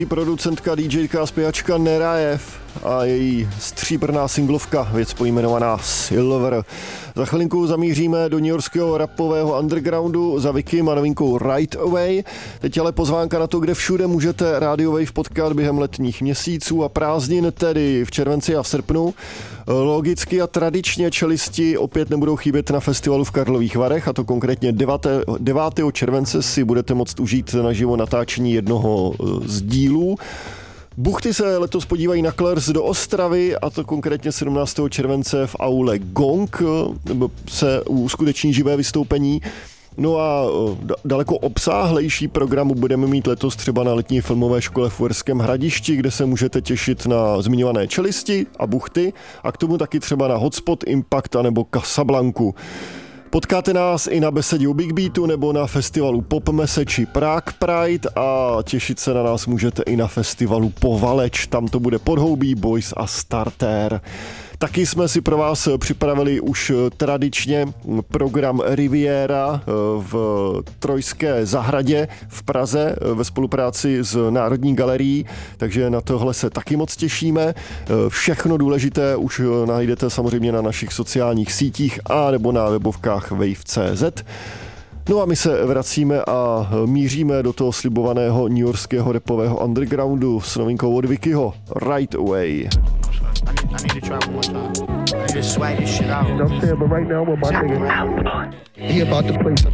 Producentka, DJka a zpěvačka Nerajev a její stříbrná singlovka, věc pojmenovaná Silver. Za chvilinku zamíříme do newyorského rapového undergroundu za Vikim a novinkou Right Away. Teď ale pozvánka na to, kde všude můžete Radio Wave potkat během letních měsíců a prázdnin, tedy v červenci a v srpnu. Logicky a tradičně čelisti opět nebudou chybět na festivalu v Karlových Varech, a to konkrétně 9. července si budete moct užít naživo natáčení jednoho z dílů. Buchty se letos podívají na Klers do Ostravy, a to konkrétně 17. července v aule Gong se uskuteční živé vystoupení. No a daleko obsáhlejší programu budeme mít letos třeba na letní filmové škole v Uherském Hradišti, kde se můžete těšit na zmiňované čelisti a buchty a k tomu taky třeba na Hotspot, Impact a nebo Casablancu. Potkáte nás i na besedě u Big Beatu nebo na festivalu Pop Messe či Prague Pride a těšit se na nás můžete i na festivalu Povaleč, tam to bude Podhoubí, Boys a Starter. Taky jsme si pro vás připravili už tradičně program Riviera v Trojské zahradě v Praze ve spolupráci s Národní galerií, takže na tohle se taky moc těšíme. Všechno důležité už najdete samozřejmě na našich sociálních sítích a nebo na webovkách wave.cz. No a my se vracíme a míříme do toho slibovaného newyorského rapového undergroundu s novinkou od Vikyho Right Away. I need to try one more time. I need to swag this shit out. You know what I'm saying? But right now, what my nigga, he about to play some